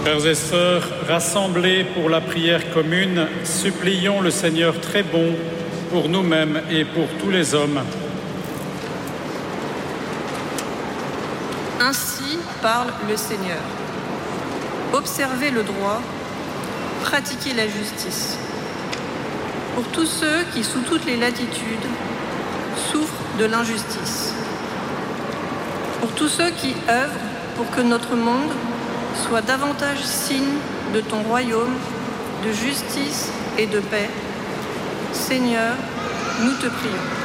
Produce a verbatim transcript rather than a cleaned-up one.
Frères et sœurs, rassemblés pour la prière commune, supplions le Seigneur très bon pour nous-mêmes et pour tous les hommes. Ainsi parle le Seigneur. Observez le droit, pratiquez la justice. Pour tous ceux qui, sous toutes les latitudes, souffrent de l'injustice. Pour tous ceux qui œuvrent pour que notre monde soit davantage signe de ton royaume, de justice et de paix. Seigneur, nous te prions.